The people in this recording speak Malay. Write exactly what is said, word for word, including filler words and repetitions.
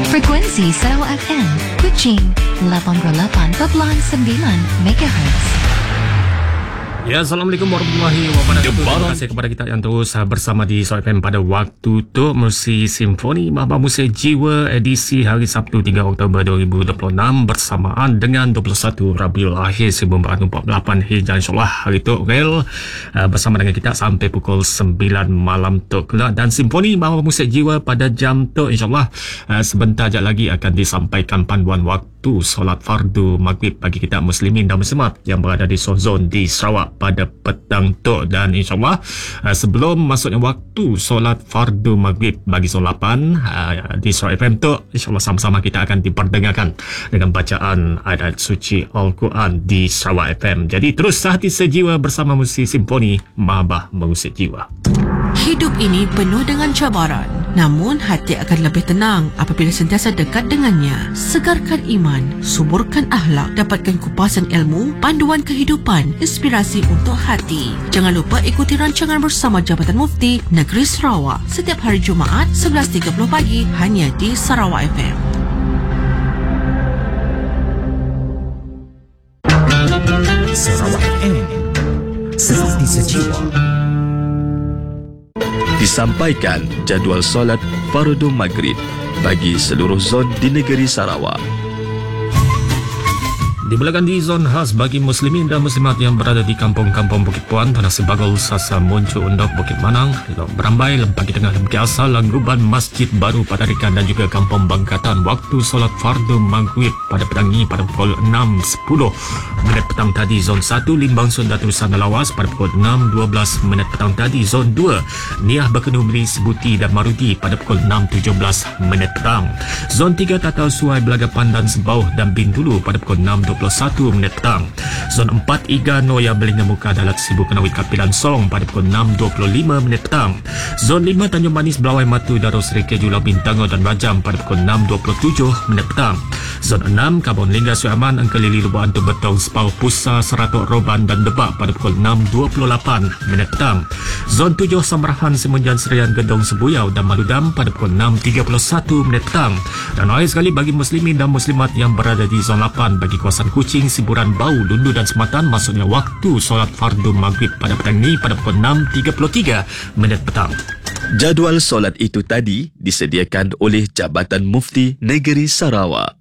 Frekuensi Sarawak F M, Kuching, lapan puluh lapan perpuluhan sembilan megahertz. Ya, Assalamualaikum warahmatullahi wabarakatuh. Terima kasih kepada kita yang terus bersama di Sarawak F M pada waktu tu. Musik Simfoni Mahbar Musik Jiwa edisi hari Sabtu tiga Oktober dua ribu dua puluh enam bersamaan dengan dua puluh satu Rabiul Akhir seribu empat ratus empat puluh lapan Hijrah. InsyaAllah hari tu Rel uh, bersama dengan kita sampai pukul sembilan malam tu kelak. Dan Simfoni Mahbar Musik Jiwa pada jam tu InsyaAllah uh, sebentar je lagi akan disampaikan panduan waktu solat fardu maghrib bagi kita muslimin dan muslimat yang berada di zon di Sarawak pada petang tu. Dan insyaAllah uh, sebelum masuknya waktu solat fardu maghrib bagi zon lapan uh, di Sarawak F M tu, insyaAllah sama-sama kita akan diperdengarkan dengan bacaan ayat suci Al-Quran di Sarawak F M. Jadi terus hati sejiwa bersama musik Simfoni Mahbar Musik Jiwa. Hidup ini penuh dengan cabaran, namun hati akan lebih tenang apabila sentiasa dekat dengannya. Segarkan iman, suburkan akhlak, dapatkan kupasan ilmu, panduan kehidupan, inspirasi untuk hati. Jangan lupa ikuti rancangan bersama Jabatan Mufti Negeri Sarawak setiap hari Jumaat sebelas tiga puluh pagi hanya di Sarawak F M. Sarawak F M, Seperti Sejiwa. Disampaikan jadual solat fardu maghrib bagi seluruh zon di negeri Sarawak. Dimulakan di zon khas bagi muslimin dan muslimat yang berada di kampung-kampung Bukit Puan, Tanah Sebagol, Sasa, Muncul, Undok, Bukit Manang, Lok Berambai, Lempaki Tengah, Lempaki Asal, Langguban, Masjid Baru, Padarikan dan juga Kampung Bangkatan. Waktu solat fardu maghrib pada petang ini pada pukul enam sepuluh minit petang tadi. Zon satu, Limbang Sunda Terusan Lawas pada pukul enam dua belas minit petang tadi. Zon dua, Niah Bekenu Meri Sebuti dan Marudi pada pukul enam tujuh belas minit petang. Zon tiga, Tatau Suai, Belaga Pandan, Sebauh dan Bintulu pada pukul enam dua puluh satu minit petang. Zon empat, Iga Noya Belinga Muka Dalat Sibu Kenawit Kapilan Song pada pukul enam dua puluh lima minit petang. Zon lima, Tanjung Manis Belawai Matu Darus Reke Julau Bintango dan Rajam pada pukul enam dua puluh tujuh minit petang. Zon enam, Kabon Lingga Suaman Angkelili Lubuk Antu Betong Sepau Pusa Seratok Roban dan Debak pada pukul enam dua puluh lapan minit petang. Zon tujuh, Samarahan Semenjan Serian Gedong Sebuyau dan Maludam pada pukul enam tiga puluh satu minit petang. Dan akhir sekali bagi muslimin dan muslimat yang berada di zon lapan bagi kawasan Kuching, Siburan, Bau, Lundu dan Sematan, maksudnya waktu solat fardu maghrib pada petang ini pada pukul enam tiga puluh tiga minit petang. Jadual solat itu tadi disediakan oleh Jabatan Mufti Negeri Sarawak.